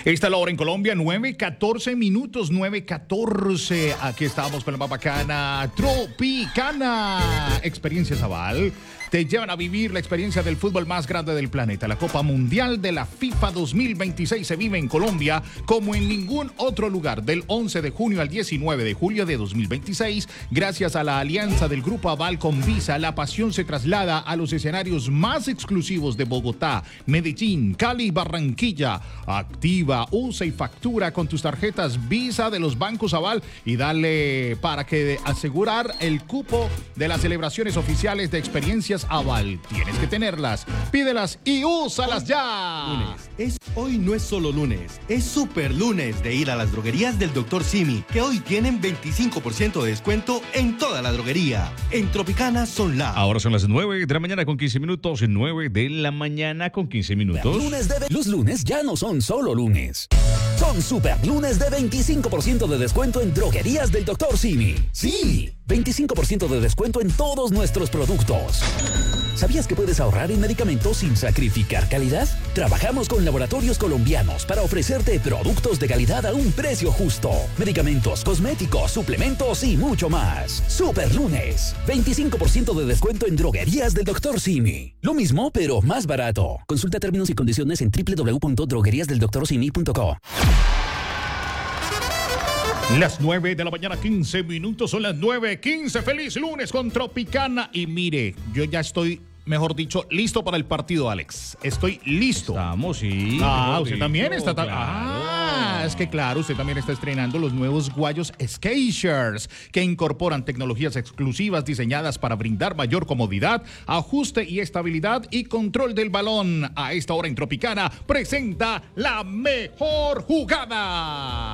Esta es la hora en Colombia, 9:14 minutos, 9:14. Aquí estamos con la más bacana Tropicana. Experiencia Zabal. Te llevan a vivir la experiencia del fútbol más grande del planeta. La Copa Mundial de la FIFA 2026 se vive en Colombia como en ningún otro lugar. Del 11 de junio al 19 de julio de 2026, gracias a la alianza del Grupo Aval con Visa, la pasión se traslada a los escenarios más exclusivos de Bogotá, Medellín, Cali y Barranquilla. Activa, usa y factura con tus tarjetas Visa de los bancos Aval y dale para que asegurar el cupo de las celebraciones oficiales de experiencias Aval. Tienes que tenerlas, pídelas y úsalas ya. Hoy no es solo lunes, es super lunes de ir a las droguerías del Dr. Simi, que hoy tienen 25% de descuento en toda la droguería. En Tropicana son Ahora son las 9 de la mañana con 15 minutos, 9 de la mañana con 15 minutos. Los lunes ya no son solo lunes. Son super lunes de 25% de descuento en droguerías del Dr. Simi. Sí, 25% de descuento en todos nuestros productos. ¿Sabías que puedes ahorrar en medicamentos sin sacrificar calidad? Trabajamos con laboratorios colombianos para ofrecerte productos de calidad a un precio justo. Medicamentos, cosméticos, suplementos y mucho más. Super lunes, 25% de descuento en droguerías del Dr. Simi. Lo mismo, pero más barato. Consulta términos y condiciones en www.drogueriasdeldoctorsimi.co. Las 9 de la mañana, 15 minutos, son las 9:15. Feliz lunes con Tropicana. Y mire, yo ya estoy, mejor dicho, listo para el partido, Alex. Estoy listo. Estamos, sí. Usted también está. Claro. Es que claro, usted también está estrenando los nuevos Guayos Skechers, que incorporan tecnologías exclusivas diseñadas para brindar mayor comodidad, ajuste y estabilidad y control del balón. A esta hora en Tropicana presenta la mejor jugada.